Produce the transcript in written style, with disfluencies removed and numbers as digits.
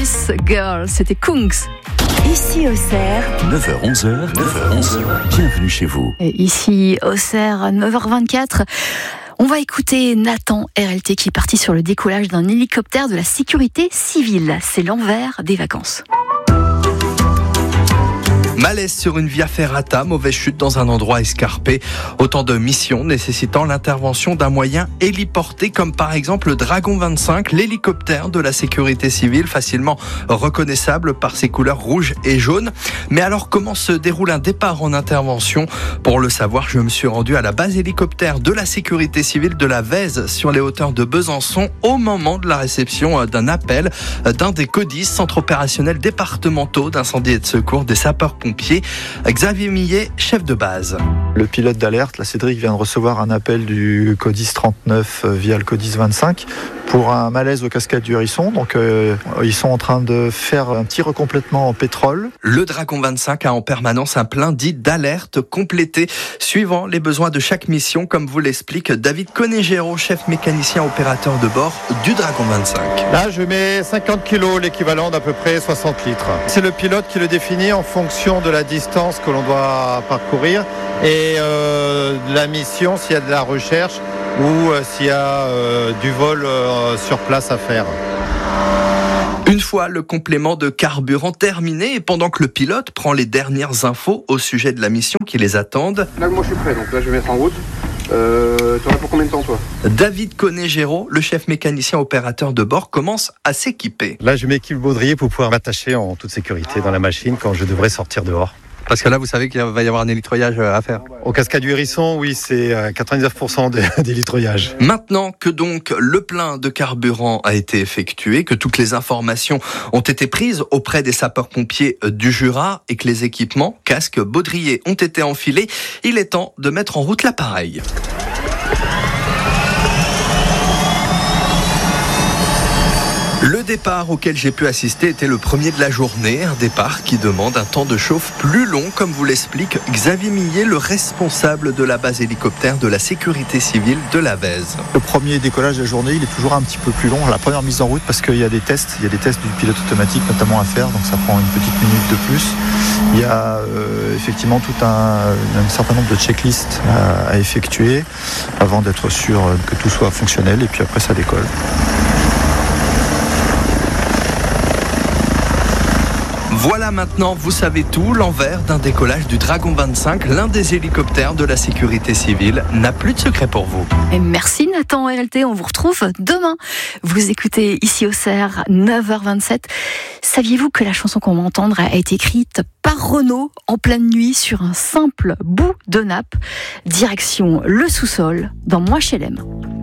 This Girl, c'était Kungs. Ici Auxerre, 9h-11h, bienvenue chez vous. Et ici Auxerre, 9h24. On va écouter Nathan RLT qui est parti sur le décollage d'un hélicoptère de la sécurité civile. C'est l'envers des vacances. Malaise sur une via ferrata, mauvaise chute dans un endroit escarpé. Autant de missions nécessitant l'intervention d'un moyen héliporté comme par exemple le Dragon 25, l'hélicoptère de la sécurité civile, facilement reconnaissable par ses couleurs rouge et jaune. Mais alors comment se déroule un départ en intervention ? Pour le savoir, je me suis rendu à la base hélicoptère de la sécurité civile de la Vèze sur les hauteurs de Besançon au moment de la réception d'un appel d'un des CODIS, centres opérationnels départementaux d'incendie et de secours des sapeurs-pompiers. Xavier Millet, chef de base. Le pilote d'alerte, la Cédric, vient de recevoir un appel du CODIS 39 via le CODIS 25 pour un malaise aux cascades du Hérisson. Donc ils sont en train de faire un petit recomplètement en pétrole. Le Dragon 25 a en permanence un plein dit d'alerte complété suivant les besoins de chaque mission, comme vous l'explique David Conegero, chef mécanicien opérateur de bord du Dragon 25. Là, je mets 50 kg, l'équivalent d'à peu près 60 litres. C'est le pilote qui le définit en fonction de la distance que l'on doit parcourir et de la mission, s'il y a de la recherche ou s'il y a du vol sur place à faire. Une fois le complément de carburant terminé et pendant que le pilote prend les dernières infos au sujet de la mission qui les attendent. Là, moi je suis prêt, donc là je vais mettre en route. Tu en as pour combien de temps, toi ? David Conegero, le chef mécanicien opérateur de bord, commence à s'équiper. Là, je m'équipe baudrier pour pouvoir m'attacher en toute sécurité dans la machine quand je devrais sortir dehors. Parce que là, vous savez qu'il va y avoir un hélitreuillage à faire. Au cascade du Hérisson, oui, c'est 99% d'hélitreuillage. Maintenant que donc le plein de carburant a été effectué, que toutes les informations ont été prises auprès des sapeurs-pompiers du Jura et que les équipements, casques, baudriers ont été enfilés, il est temps de mettre en route l'appareil. Le départ auquel j'ai pu assister était le premier de la journée, un départ qui demande un temps de chauffe plus long, comme vous l'explique Xavier Millet, le responsable de la base hélicoptère de la sécurité civile de la Vèze. Le premier décollage de la journée, il est toujours un petit peu plus long. La première mise en route, parce qu'il y a des tests, du pilote automatique notamment à faire, donc ça prend une petite minute de plus. Il y a effectivement tout un certain nombre de checklists à effectuer avant d'être sûr que tout soit fonctionnel, et puis après ça décolle. Voilà, maintenant, vous savez tout. L'envers d'un décollage du Dragon 25, l'un des hélicoptères de la sécurité civile, n'a plus de secret pour vous. Et merci Nathan RLT, on vous retrouve demain. Vous écoutez ici Auxerre, 9h27. Saviez-vous que la chanson qu'on va entendre a été écrite par Renaud en pleine nuit sur un simple bout de nappe, direction le sous-sol dans Moi HLM.